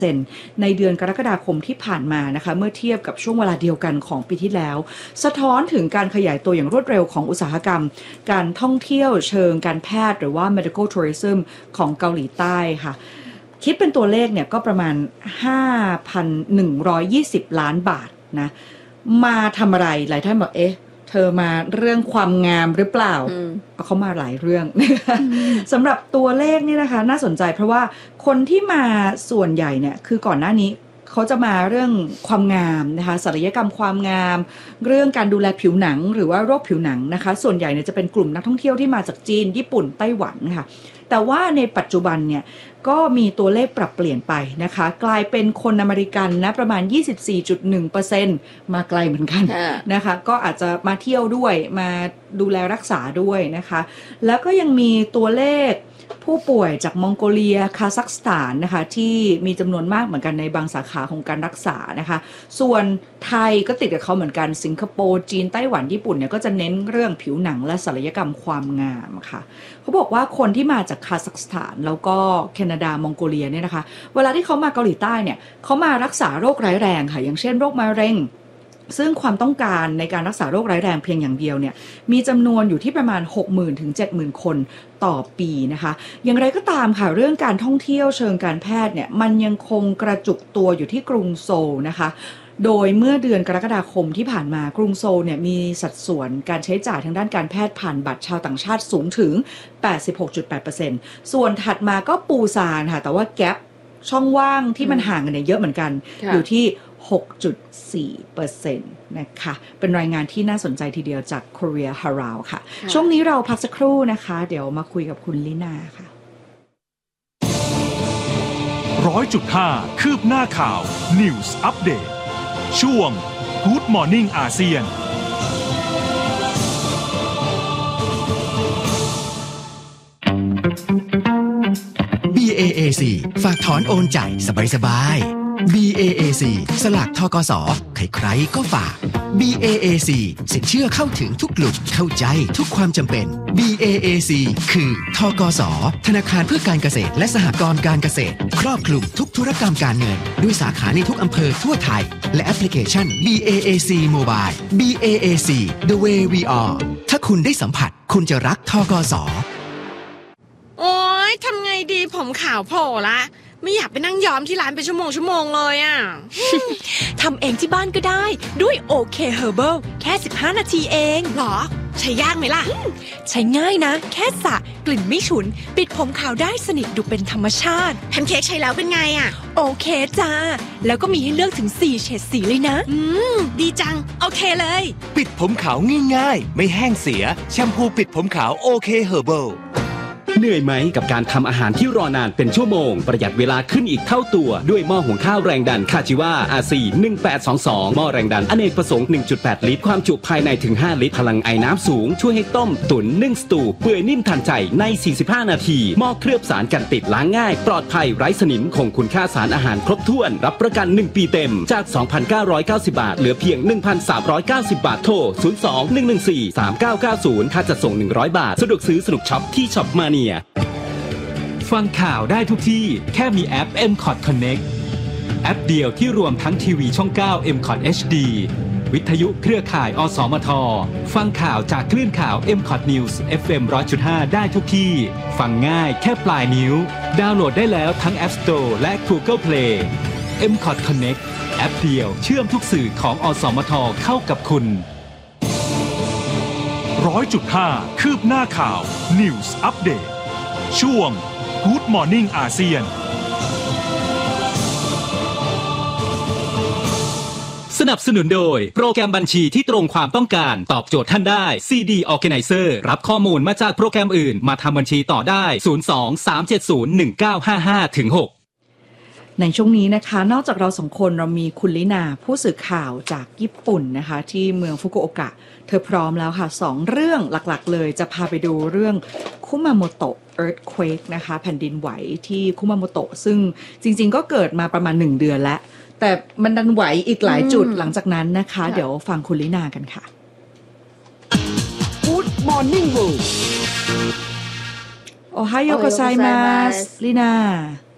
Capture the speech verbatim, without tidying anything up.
ในเดือนกรกฎาคมที่ผ่านมานะคะเมื่อเทียบกับช่วงเวลาเดียวกันของปีที่แล้วสะท้อนถึงการขยายตัวอย่างรวดเร็วของอุตสาหกรรมการท่องเที่ยวเชิงการแพทย์หรือว่า medical tourism ของเกาหลีใต้ค่ะคิดเป็นตัวเลขเนี่ยก็ประมาณ ห้าพันหนึ่งร้อยยี่สิบ ล้านบาทนะมาทำอะไรหลายท่านบอกเอ๊ะเธอมาเรื่องความงามหรือเปล่าเขามาหลายเรื่อง สำหรับตัวเลขนี่นะคะน่าสนใจเพราะว่าคนที่มาส่วนใหญ่เนี่ยคือก่อนหน้านี้เขาจะมาเรื่องความงามนะคะศัลยกรรมความงามเรื่องการดูแลผิวหนังหรือว่าโรคผิวหนังนะคะส่วนใหญ่เนี่ยจะเป็นกลุ่มนักท่องเที่ยวที่มาจากจีนญี่ปุ่นไต้หวันค่ะแต่ว่าในปัจจุบันเนี่ยก็มีตัวเลขปรับเปลี่ยนไปนะคะกลายเป็นคนอเมริกันนะประมาณ ยี่สิบสี่จุดหนึ่งเปอร์เซ็นต์ มาไกลเหมือนกันนะคะก็อาจจะมาเที่ยวด้วยมาดูแลรักษาด้วยนะคะแล้วก็ยังมีตัวเลขผู้ป่วยจากมองโกเลียคาซัคสถานนะคะที่มีจำนวนมากเหมือนกันในบางสาขาของการรักษานะคะส่วนไทยก็ติดกับเขาเหมือนกันสิงคโปร์จีนไต้หวันญี่ปุ่นเนี่ยก็จะเน้นเรื่องผิวหนังและศัลยกรรมความงามค่ะเขาบอกว่าคนที่มาจากคาซัคสถานแล้วก็แคนาดามองโกเลียเนี่ยนะคะเวลาที่เขามาเกาหลีใต้เนี่ยเขามารักษาโรคร้ายแรงค่ะอย่างเช่นโรคมะเร็งซึ่งความต้องการในการรักษาโรคร้ายแรงเพียงอย่างเดียวเนี่ยมีจำนวนอยู่ที่ประมาณ หกหมื่น ถึง เจ็ดหมื่น คนต่อปีนะคะอย่างไรก็ตามค่ะเรื่องการท่องเที่ยวเชิงการแพทย์เนี่ยมันยังคงกระจุกตัวอยู่ที่กรุงโซลนะคะโดยเมื่อเดือนกรกฎาคมที่ผ่านมากรุงโซลเนี่ยมีสัดส่วนการใช้จ่ายทางด้านการแพทย์ผ่านบัตรชาวต่างชาติสูงถึง แปดสิบหกจุดแปดเปอร์เซ็นต์ ส่วนถัดมาก็ปูซานค่ะแต่ว่าแกปช่องว่างที่มันห่างกันเนี่ยเยอะเหมือนกันอยู่ที่ หกจุดสี่เปอร์เซ็นต์ นะคะเป็นรายงานที่น่าสนใจทีเดียวจาก Korea Herald ค่ะช่วงนี้เราพักสักครู่นะคะเดี๋ยวมาคุยกับคุณลินาค่ะร้อยจุดห้า คืบหน้าข่าว News Update ช่วง Good Morning อาเซียนบี เอ เอ ซี ฝากถอนโอนจ่ายสบายๆ บี เอ เอ ซี สลากธกส.ใครๆก็ฝาก บี เอ เอ ซี สินเชื่อเข้าถึงทุกกลุ่มเข้าใจทุกความจำเป็น บี เอ เอ ซี คือธกส.ธนาคารเพื่อการเกษตรและสหกรณ์การเกษตรครอบคลุมทุกธุรกรรมการเงินด้วยสาขาในทุกอำเภอทั่วไทยและแอปพลิเคชัน บี เอ เอ ซี Mobile บี เอ เอ ซี The way we are ถ้าคุณได้สัมผัสคุณจะรักธกส. โอ๊ยทำไงดีผมขาวโผล่ละไม่อยากไปนั่งย้อมที่ร้านเป็นชั่วโมงชั่วโมงเลยอ่ะทำเองที่บ้านก็ได้ด้วย โอ เค Herbal แค่สิบห้านาทีเองหรอใช้ยากไหมล่ะใช้ง่ายนะแค่สระกลิ่นไม่ฉุนปิดผมขาวได้สนิทดูเป็นธรรมชาติแพนเค้กใช้แล้วเป็นไงอ่ะโอเคจ้าแล้วก็มีให้เลือกถึงสี่เฉดสีเลยนะอืมดีจังโอเคเลยปิดผมขาวง่ายๆไม่แห้งเสียแชมพูปิดผมขาวโอเค Herbal เหนื่อยไหมกับการทำอาหารที่รอนานเป็นชั่วโมงประหยัดเวลาขึ้นอีกเท่าตัวด้วยหม้อหุงข้าวแรงดันคาจิวา อาร์ ซี หนึ่งแปดสองสองหม้อแรงดันอเนกประสงค์ หนึ่งจุดแปด ลิตรความจุภายในถึงห้าลิตรพลังไอน้ำสูงช่วยให้ต้มตุ๋นนึ่งสตูเปื่อยนิ่มทันใจในสี่สิบห้านาทีหม้อเคลือบสารกันติดล้างง่ายปลอดภัยไร้สนิมคงคุณค่าสารอาหารครบถ้วนรับประกันหนึ่งปีเต็มจาก สองพันเก้าร้อยเก้าสิบ บาทเหลือเพียง หนึ่งพันสามร้อยเก้าสิบ บาทโทรศูนย์ สอง หนึ่ง หนึ่ง สี่ สาม เก้า เก้า ศูนย์ค่าจัดส่งหนึ่งร้อยบาทสะดวกซื้อสนุกช็อปที่ช็อปมาเนียฟังข่าวได้ทุกที่แค่มีแอป เอ็ม คอท Connect แอปเดียวที่รวมทั้งทีวีช่อง เก้า เอ็ม คอท เอช ดี วิทยุเครือข่ายอสมทฟังข่าวจากคลื่นข่าว เอ็ม คอท News เอฟ เอ็ม หนึ่งร้อยจุดห้า ได้ทุกที่ฟังง่ายแค่ปลายนิ้วดาวน์โหลดได้แล้วทั้ง App Store และ Google Play เอ็ม คอท Connect แอปเดียวเชื่อมทุกสื่อของอสมทเข้ากับคุณ ร้อยจุดห้า คืบหน้าข่าว News Update ช่วงGood Morning อาเซียนสนับสนุนโดยโปรแกรมบัญชีที่ตรงความต้องการตอบโจทย์ท่านได้ ซี ดี Organizer รับข้อมูลมาจากโปรแกรมอื่นมาทำบัญชีต่อได้ศูนย์ สอง สาม เจ็ด ศูนย์ หนึ่ง เก้า ห้า ห้า ถึง หกในช่วงนี้นะคะนอกจากเราสองคนเรามีคุณลินาผู้สื่อข่าวจากญี่ปุ่นนะคะที่เมืองฟุกุโอกะเธอพร้อมแล้วค่ะสองเรื่องหลักๆเลยจะพาไปดูเรื่องคุมาโมโตะ earthquake นะคะแผ่นดินไหวที่คุมาโมโตะซึ่งจริงๆก็เกิดมาประมาณหนึ่งเดือนแล้วแต่มันดันไหวอีกหลายจุดหลังจากนั้นนะคะเดี๋ยวฟังคุณลินากันค่ะ Good Morning World โอไฮโอโกไซมัสลินา